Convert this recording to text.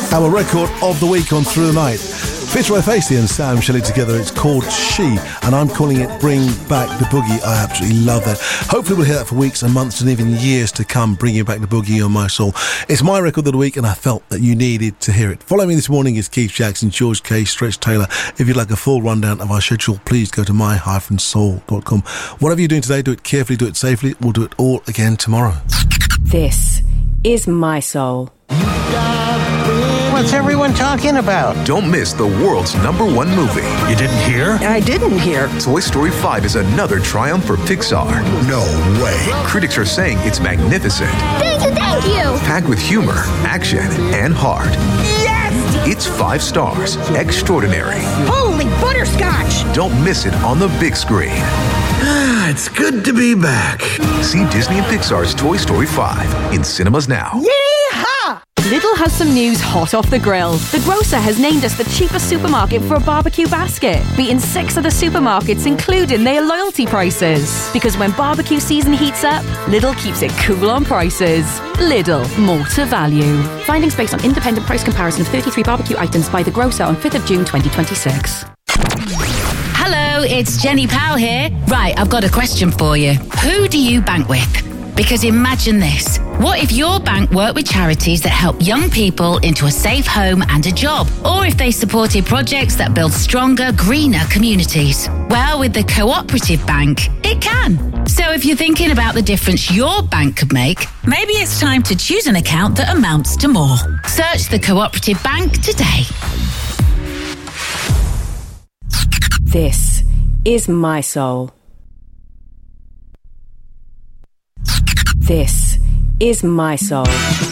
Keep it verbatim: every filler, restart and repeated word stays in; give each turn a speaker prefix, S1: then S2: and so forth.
S1: Our record of the week on Through the Night. Peter Facey and Sam Shelley together. It's called She, and I'm calling it Bring Back the Boogie. I absolutely love that. Hopefully we'll hear that for weeks and months and even years to come, bringing back the boogie on my soul. It's my record of the week, and I felt that you needed to hear it. Following me this morning is Keith Jackson, George K, Stretch Taylor. If you'd like a full rundown of our schedule, please go to my dash soul dot com. Whatever you're doing today, do it carefully, do it safely. We'll do it all again tomorrow.
S2: This is My Soul.
S3: What's everyone talking about?
S4: Don't miss the world's number one movie.
S5: You didn't hear?
S6: I didn't hear.
S4: Toy Story five is another triumph for Pixar.
S5: No way.
S4: Critics are saying it's magnificent.
S7: Thank you, thank you.
S4: Packed with humor, action, and heart.
S7: Yes!
S4: It's five stars. Extraordinary.
S6: Holy butterscotch!
S4: Don't miss it on the big screen.
S5: Ah, it's good to be back.
S4: See Disney and Pixar's Toy Story five in cinemas now.
S6: Yeehaw!
S2: Lidl has some news hot off the grill. The grocer has named us the cheapest supermarket for a barbecue basket, beating six other supermarkets, including their loyalty prices. Because when barbecue season heats up, Lidl keeps it cool on prices. Lidl, more to value. Findings based on independent price comparison of thirty-three barbecue items by the grocer on fifth of June twenty twenty-six.
S8: Hello, it's Jenny Powell here. Right, I've got a question for you. Who do you bank with? Because imagine this. What if your bank worked with charities that help young people into a safe home and a job? Or if they supported projects that build stronger, greener communities? Well, with the Cooperative Bank, it can. So if you're thinking about the difference your bank could make, maybe it's time to choose an account that amounts to more. Search the Cooperative Bank today.
S2: This is My Soul. This is My Soul.